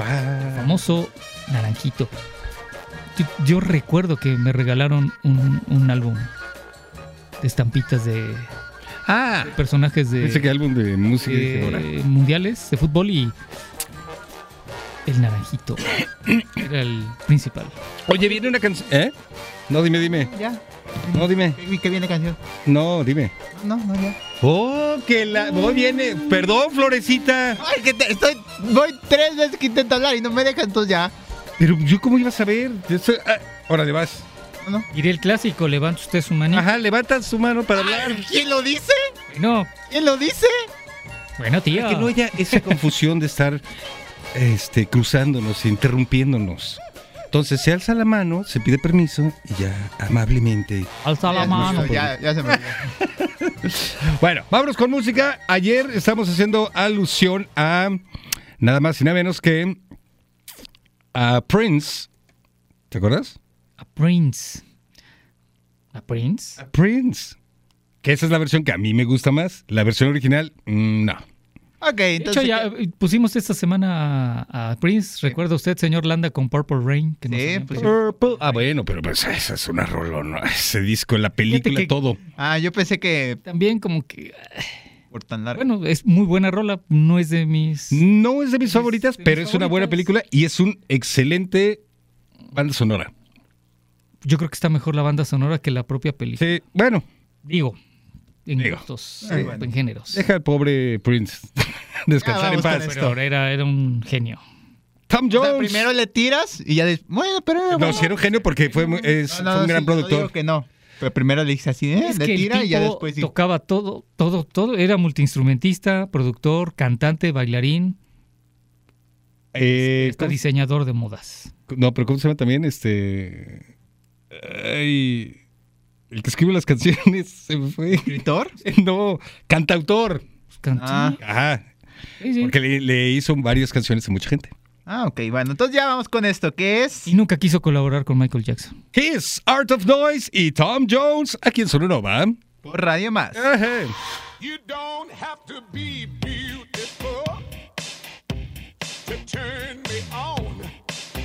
famoso Naranjito. Yo recuerdo que me regalaron un álbum de estampitas de personajes de ese que álbum de música mundiales de fútbol y el Naranjito era el principal. Oye, viene una canción. No, dime. Ya. No, dime. ¿Qué viene canción? No, dime. No, ya. Oh, que hoy viene. Perdón, Florecita. Ay, voy 3 veces que intento hablar y no me dejan, entonces ya. Pero yo, ¿cómo iba a saber? Órale, vas. No. Iré el clásico, levanta usted su manita. Ajá, levanta su mano para hablar. ¿Quién lo dice? No. ¿Quién lo dice? Bueno, tío. Que no haya esa confusión de estar cruzándonos, interrumpiéndonos. Entonces se alza la mano, se pide permiso y ya amablemente. Alza la mano. Ya se me olvidó. Bueno, vámonos con música. Ayer estamos haciendo alusión a nada más y nada menos que a Prince. ¿Te acuerdas? A Prince. ¿A Prince? A Prince. Que esa es la versión que a mí me gusta más. La versión original, no. Ok, De entonces. hecho, ya pusimos esta semana a Prince. ¿Recuerda usted, señor Landa, con Purple Rain? Que nos Sí, habían pues, puesto? Purple. Ah, bueno, pero pues esa es una rolona. Ese disco, la película, Fíjate que- todo. Yo pensé que También como que... por tan largo. Bueno, es muy buena rola. No es de mis... No es de mis favoritas, de mis pero es una buena favoritas. película y es un excelente banda sonora. Yo creo que está mejor la banda sonora que la propia película. Sí, bueno, Digo, en Digo. gustos, bueno. en géneros. deja al pobre Prince descansar Ya, en vamos con paz. esto. Pero era un genio. Tom O sea, Jones. primero le tiras y ya después. Bueno, pero. No, sí era un genio porque fue un gran Yo productor. digo que no. Pero primero le dice así, Es le que tira el y ya tipo después sí. tocaba todo. Era multiinstrumentista, productor, cantante, bailarín, hasta diseñador de modas. No, pero ¿cómo se llama también? Ay, el que escribe las canciones se me fue. ¿Escritor? No, cantautor. Ah. Ajá, Sí, sí. porque le hizo varias canciones a mucha gente. Ok, bueno, entonces ya vamos con esto, que es. Y nunca quiso colaborar con Michael Jackson. His Art of Noise y Tom Jones aquí en Sonora. Por Radio Más. Ajá. You don't have to be beautiful to turn me